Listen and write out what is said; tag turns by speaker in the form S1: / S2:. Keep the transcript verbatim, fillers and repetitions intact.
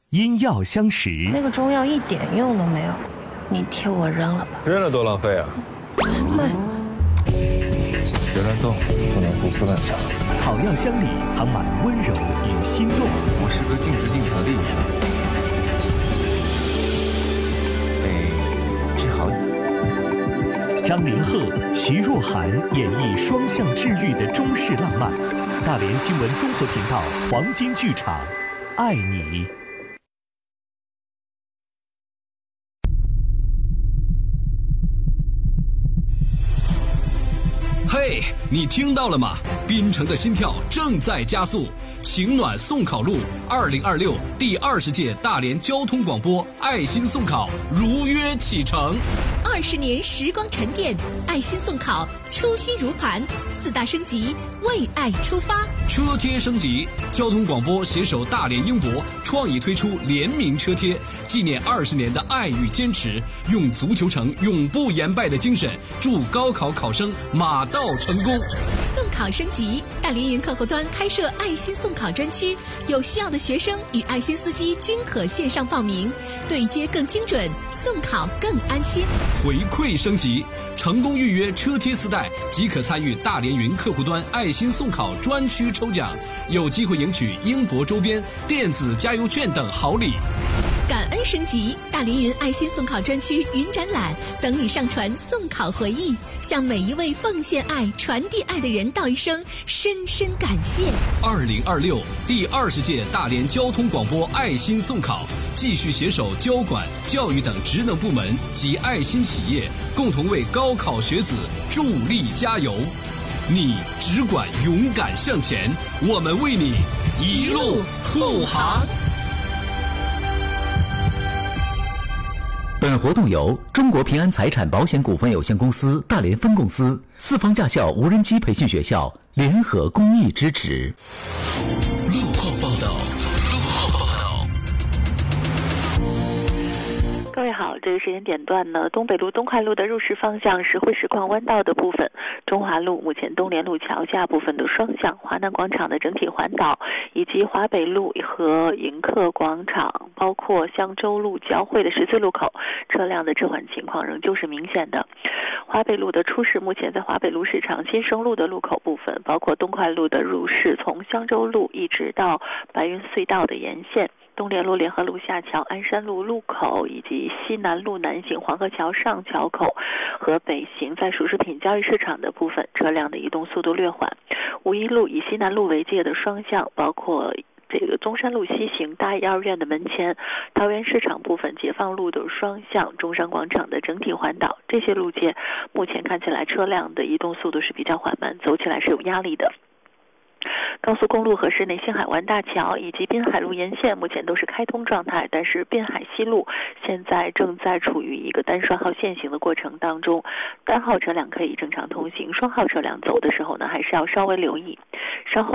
S1: 因药相识。
S2: 那个中药一点用都没有，你替我扔了吧。
S3: 扔了多浪费啊！
S2: 慢，
S3: 别乱动，不能胡思乱想。
S1: 草药香里藏满温柔与心动。
S4: 我是个尽职尽责的医生，得治好你。
S1: 张凌赫、徐若涵演绎双向治愈的中式浪漫。大连新闻综合频道黄金剧场，爱你。
S5: 嘿，你听到了吗？滨城的心跳正在加速，情暖送考路二零二六第二十届大连交通广播爱心送考如约启程。
S6: 二十年时光沉淀，爱心送考初心如磐，四大升级，为爱出发。
S5: 车贴升级，交通广播携手大连英博创意推出联名车贴，纪念二十年的爱与坚持，用足球城永不言败的精神，祝高考考生马到成功。
S6: 送考升级，大连云客户端开设爱心送考专区，有需要的学生与爱心司机均可线上报名，对接更精准，送考更安心。
S5: 回馈升级，成功预约车贴四袋即可参与大连云客户端爱心送考专区抽奖，有机会赢取英博周边、电子加油券等好礼。
S6: 感恩升级，大连云爱心送考专区云展览，等你上传送考回忆，向每一位奉献爱、传递爱的人道一声深深感谢。
S5: 二零二六第二十届大连交通广播爱心送考，继续携手交管、教育等职能部门及爱心企业，共同为高考学子助力加油。你只管勇敢向前，我们为你一路护航。
S7: 本活动由中国平安财产保险股份有限公司大连分公司、四方驾校无人机培训学校联合公益支持。
S5: 路况报道。
S8: 各位好，这个时间点段呢，东北路东快路的入市方向是汇石矿弯道的部分，中华路目前东联路桥下部分的双向，华南广场的整体环岛，以及华北路和迎客广场，包括香洲路交汇的十字路口，车辆的置换情况仍旧是明显的。华北路的出市目前在华北路市场新生路的路口部分，包括东快路的入市，从香洲路一直到白云隧道的沿线。东联路联合路下桥、鞍山路路口，以及西南路南行黄河桥上桥口和北行在熟食品交易市场的部分，车辆的移动速度略缓。五一路以西南路为界的双向，包括这个中山路西行大医二院的门前、桃园市场部分解放路的双向、中山广场的整体环岛，这些路界目前看起来车辆的移动速度是比较缓慢，走起来是有压力的。高速公路和市内新海湾大桥以及滨海路沿线目前都是开通状态，但是滨海西路现在正在处于一个单双号限行的过程当中，单号车辆可以正常通行，双号车辆走的时候呢还是要稍微留意。稍后